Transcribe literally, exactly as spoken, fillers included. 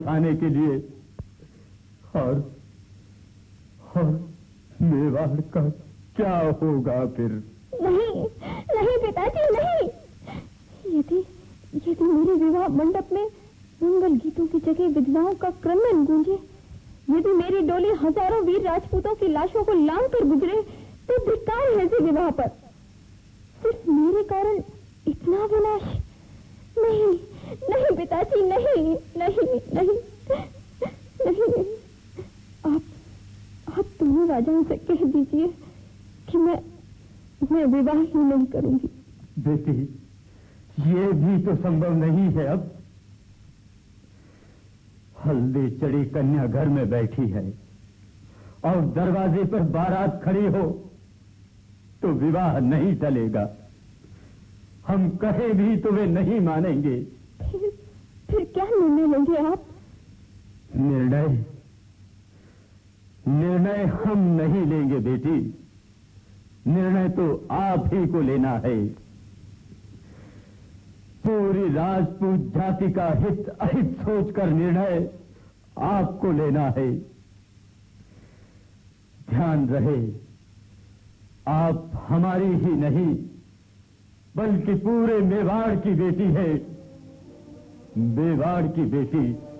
आने के लिए। और और मेवाड़ का क्या होगा फिर? नहीं नहीं पिताजी नहीं। यदि यदि मेरे विवाह मंडप में मंगल गीतों की जगह विधवाओं का क्रंदन गूंजे, यदि मेरी डोली हजारों वीर राजपूतों की लाशों को लांग कर गुजरे, तो धिक्कार है इस विवाह पर। सिर्फ मेरे कारण इतना विनाश? नहीं नहीं पिताजी नहीं नहीं नहीं नहीं। आप आप दोनों राजाओं से कह दीजिए कि मैं मैं विवाह ही नहीं करूंगी। बेटी, ये भी तो संभव नहीं है। अब हल्दी चढ़ी कन्या घर में बैठी है और दरवाजे पर बारात खड़ी हो तो विवाह नहीं टलेगा। हम कहे भी तो वे नहीं मानेंगे। फिर फिर क्या निर्णय लेंगे आप? निर्णय निर्णय हम नहीं लेंगे बेटी, निर्णय तो आप ही को लेना है। पूरी राजपूत जाति का हित अहित सोचकर निर्णय आपको लेना है। ध्यान रहे, आप हमारी ही नहीं बल्कि पूरे मेवाड़ की बेटी है। मेवाड़ की बेटी